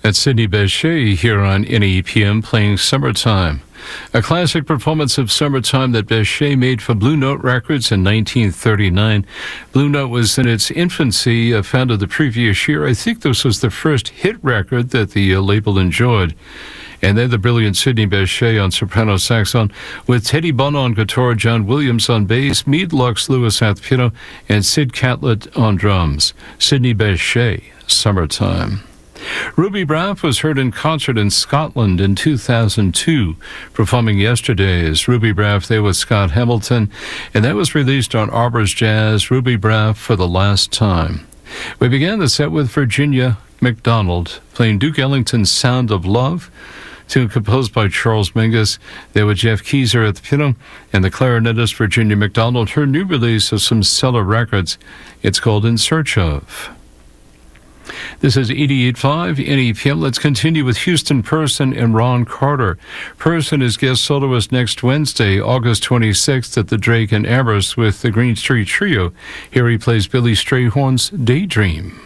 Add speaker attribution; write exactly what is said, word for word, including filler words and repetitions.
Speaker 1: That's Sidney Bechet here on N E P M playing Summertime, a classic performance of Summertime that Bechet made for Blue Note Records in nineteen thirty-nine. Blue Note was in its infancy, uh, founded the previous year. I think this was the first hit record that the uh, label enjoyed. And then the brilliant Sidney Bechet on soprano saxophone, with Teddy Bono on guitar, John Williams on bass, Meade Lux Lewis at the piano, and Sid Catlett on drums. Sidney Bechet, Summertime. Ruby Braff was heard in concert in Scotland in two thousand two, performing Yesterdays. Ruby Braff there with Scott Hamilton, and that was released on Arbor's Jazz, Ruby Braff for the Last Time. We began the set with Virginia McDonald, playing Duke Ellington's Sound of Love, tune composed by Charles Mingus. There with Jeff Keyser at the piano, and the clarinetist Virginia McDonald, her new release of some stellar records. It's called In Search Of. This is eighty-eight point five N E P M. Let's continue with Houston Person and Ron Carter. Person is guest soloist next Wednesday, August twenty-sixth, at the Drake and Amherst with the Green Street Trio. Here he plays Billy Strayhorn's Daydream.